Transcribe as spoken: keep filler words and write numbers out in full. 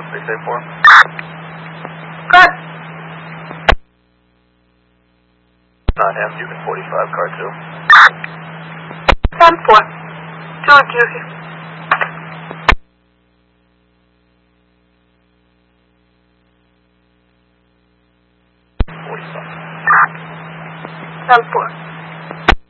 They say four. Good. Not him, you can forty-five, car two. ten four. Two duty. forty-five. ten four.